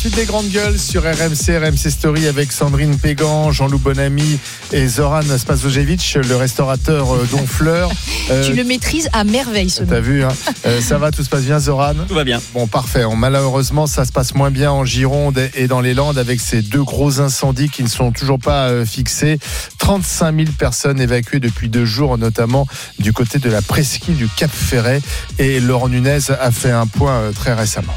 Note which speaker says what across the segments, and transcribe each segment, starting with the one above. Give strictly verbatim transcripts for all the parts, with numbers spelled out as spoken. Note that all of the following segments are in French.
Speaker 1: suite des grandes gueules sur R M C, R M C Story avec Sandrine Pégan, Jean-Loup Bonamy et Zoran Spasojevic, le restaurateur d'Honfleur.
Speaker 2: Euh, tu le maîtrises à merveille, ce nom.
Speaker 1: T'as vu, hein euh, ça va, tout se passe bien, Zoran?
Speaker 3: Tout va bien.
Speaker 1: Bon, parfait. Malheureusement, ça se passe moins bien en Gironde et dans les Landes avec ces deux gros incendies qui ne sont toujours pas euh, fixés. trente-cinq mille personnes évacuées depuis deux jours, notamment du côté de la presqu'île du Cap Ferret. Et Laurent Nunez a fait un point euh, très récemment.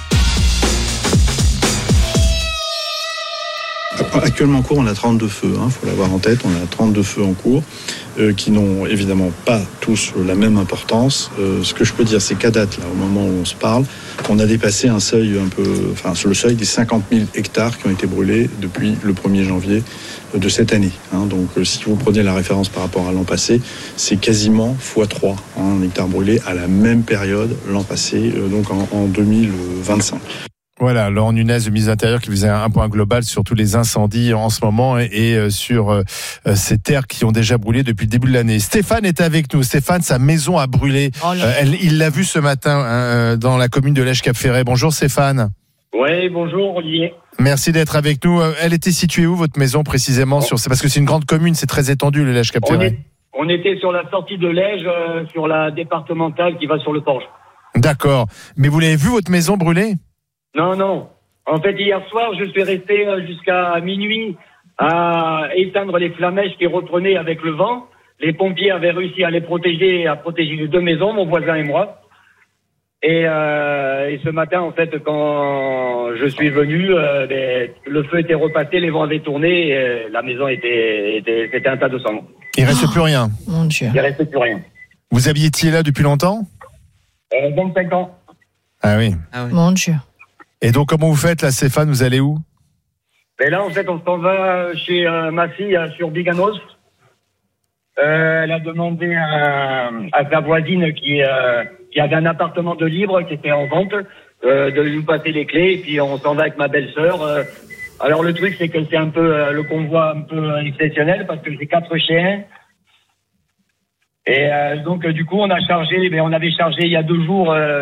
Speaker 4: Actuellement en cours, on a trente-deux feux, il hein, faut l'avoir en tête, on a trente-deux feux en cours euh, qui n'ont évidemment pas tous la même importance. Euh, ce que je peux dire, c'est qu'à date, là, au moment où on se parle, on a dépassé un seuil un peu, enfin sur le seuil des cinquante mille hectares qui ont été brûlés depuis le premier janvier de cette année. Hein. Donc euh, si vous prenez la référence par rapport à l'an passé, c'est quasiment fois trois hein, un hectare brûlé à la même période l'an passé, euh, donc en, en deux mille vingt-cinq.
Speaker 1: Voilà, Laurent Nunez, le ministre de l'Intérieur, qui faisait un point global sur tous les incendies en ce moment et, et sur euh, ces terres qui ont déjà brûlé depuis le début de l'année. Stéphane est avec nous. Stéphane, sa maison a brûlé. Oh euh, elle, il l'a vu ce matin hein, dans la commune de Lège-Cap-Ferret. Bonjour Stéphane.
Speaker 5: Oui, bonjour Olivier.
Speaker 1: Merci d'être avec nous. Elle était située où, votre maison, précisément? sur... C'est parce que c'est une grande commune, c'est très étendu, le Lège-Cap-Ferret.
Speaker 5: On, on était sur la sortie de Lège, euh, sur la départementale qui va sur le Porche.
Speaker 1: D'accord. Mais vous l'avez vu, votre maison brûler?
Speaker 5: Non, non. En fait, hier soir, je suis resté jusqu'à minuit à éteindre les flamèches qui reprenaient avec le vent. Les pompiers avaient réussi à les protéger, à protéger les deux maisons, mon voisin et moi. Et, euh, et ce matin, en fait, quand je suis venu, euh, les, le feu était repassé, les vents avaient tourné, et la maison était, était, c'était un tas de sang.
Speaker 1: Il reste oh, plus rien.
Speaker 2: Mon Dieu.
Speaker 5: Il reste plus rien.
Speaker 1: Vous habitiez là depuis longtemps?
Speaker 5: euh, vingt-cinq ans.
Speaker 1: Ah oui.
Speaker 2: Ah oui. Mon Dieu.
Speaker 1: Et donc, comment vous faites là, Stéphane? Vous allez où?
Speaker 5: Et là, en fait, on s'en va chez euh, ma fille euh, sur Biganos. Euh, elle a demandé à, à sa voisine qui, euh, qui avait un appartement de libre qui était en vente euh, de lui passer les clés. Et puis, on s'en va avec ma belle-sœur. Euh, alors, le truc, c'est que c'est un peu euh, le convoi un peu exceptionnel parce que j'ai quatre chiens. Et euh, donc, euh, du coup, on a chargé, mais on avait chargé il y a deux jours. Euh,